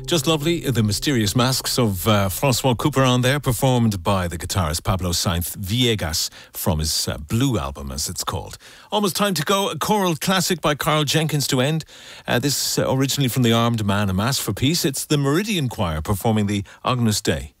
Just lovely, the mysterious masks of Francois Couperin there, performed by the guitarist Pablo Sainz Villegas from his Blue album, as it's called. Almost time to go. A choral classic by Carl Jenkins to end. This originally from the Armed Man, A Mass for Peace. It's the Meridian Choir performing the Agnus Dei.